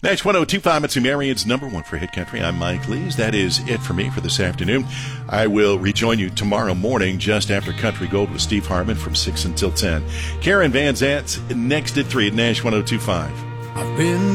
Nash 102.5, it's Marion's number one for Hit Country. I'm Mike Lees. That is it for me for this afternoon. I will rejoin you tomorrow morning just after Country Gold with Steve Harmon from 6 until 10. Karen Van Zant's next at 3 at Nash 102.5. I've been